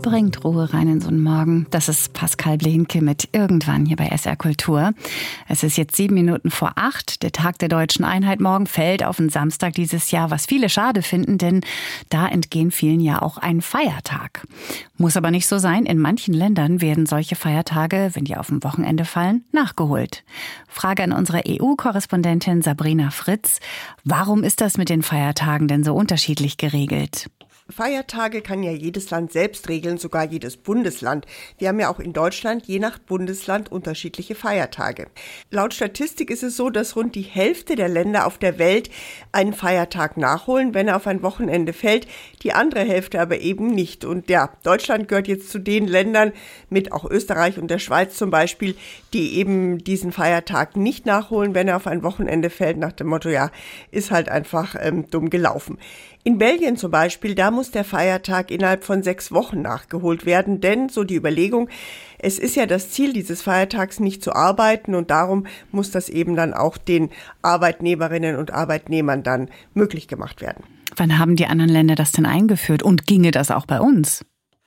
bringt Ruhe rein in so einen Morgen. Das ist Pascal Blenke mit Irgendwann hier bei SR Kultur. Es ist jetzt 7:07. Der Tag der Deutschen Einheit morgen fällt auf den Samstag dieses Jahr, was viele schade finden, denn da entgehen vielen ja auch ein Feiertag. Muss aber nicht so sein. In manchen Ländern werden solche Feiertage, wenn die auf ein Wochenende fallen, nachgeholt. Frage an unsere EU-Korrespondentin Sabrina Fritz. Warum ist das mit den Feiertagen denn so unterschiedlich geregelt? Feiertage kann ja jedes Land selbst regeln, sogar jedes Bundesland. Wir haben ja auch in Deutschland je nach Bundesland unterschiedliche Feiertage. Laut Statistik ist es so, dass rund die Hälfte der Länder auf der Welt einen Feiertag nachholen, wenn er auf ein Wochenende fällt, die andere Hälfte aber eben nicht. Und ja, Deutschland gehört jetzt zu den Ländern, mit auch Österreich und der Schweiz zum Beispiel, die eben diesen Feiertag nicht nachholen, wenn er auf ein Wochenende fällt, nach dem Motto, ja, ist halt einfach dumm gelaufen. In Belgien zum Beispiel, da muss der Feiertag innerhalb von 6 Wochen nachgeholt werden, denn, so die Überlegung, es ist ja das Ziel dieses Feiertags nicht zu arbeiten und darum muss das eben dann auch den Arbeitnehmerinnen und Arbeitnehmern dann möglich gemacht werden. Wann haben die anderen Länder das denn eingeführt und ginge das auch bei uns?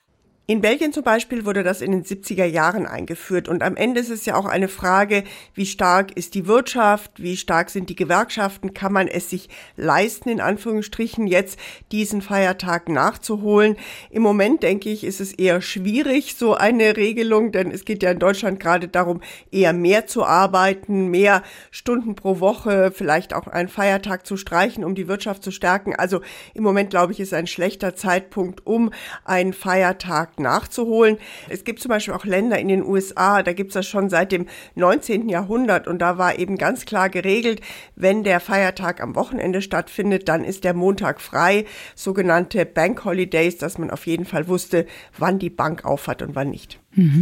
In Belgien zum Beispiel wurde das in den 70er Jahren eingeführt und am Ende ist es ja auch eine Frage, wie stark ist die Wirtschaft, wie stark sind die Gewerkschaften, kann man es sich leisten, in Anführungsstrichen jetzt diesen Feiertag nachzuholen. Im Moment, denke ich, ist es eher schwierig, so eine Regelung, denn es geht ja in Deutschland gerade darum, eher mehr zu arbeiten, mehr Stunden pro Woche, vielleicht auch einen Feiertag zu streichen, um die Wirtschaft zu stärken. Also im Moment, glaube ich, ist ein schlechter Zeitpunkt, um einen Feiertag nachzuholen. Es gibt zum Beispiel auch Länder in den USA, da gibt es das schon seit dem 19. Jahrhundert und da war eben ganz klar geregelt, wenn der Feiertag am Wochenende stattfindet, dann ist der Montag frei, sogenannte Bank Holidays, dass man auf jeden Fall wusste, wann die Bank aufhat und wann nicht.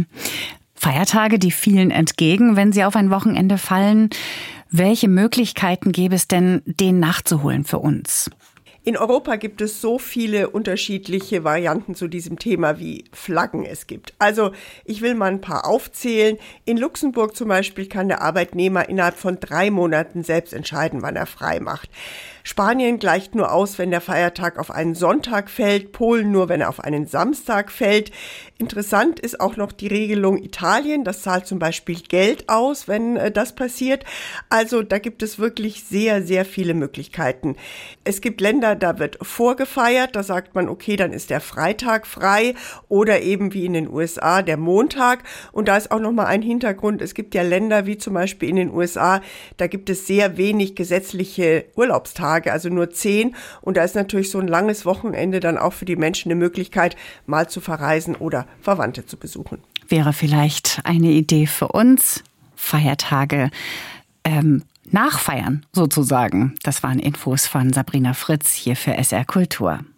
Feiertage, die vielen entgegen, wenn sie auf ein Wochenende fallen. Welche Möglichkeiten gäbe es denn, den nachzuholen für uns? In Europa gibt es so viele unterschiedliche Varianten zu diesem Thema, wie Flaggen es gibt. Also ich will mal ein paar aufzählen. In Luxemburg zum Beispiel kann der Arbeitnehmer innerhalb von 3 Monaten selbst entscheiden, wann er frei macht. Spanien gleicht nur aus, wenn der Feiertag auf einen Sonntag fällt, Polen nur, wenn er auf einen Samstag fällt. Interessant ist auch noch die Regelung Italien, das zahlt zum Beispiel Geld aus, wenn das passiert. Also da gibt es wirklich sehr, sehr viele Möglichkeiten. Es gibt Länder, da wird vorgefeiert, da sagt man, okay, dann ist der Freitag frei oder eben wie in den USA der Montag. Und da ist auch nochmal ein Hintergrund, es gibt ja Länder wie zum Beispiel in den USA, da gibt es sehr wenig gesetzliche Urlaubstage, also nur 10. Und da ist natürlich so ein langes Wochenende dann auch für die Menschen eine Möglichkeit, mal zu verreisen oder Verwandte zu besuchen. Wäre vielleicht eine Idee für uns, Feiertage nachfeiern sozusagen. Das waren Infos von Sabrina Fritz hier für SR Kultur.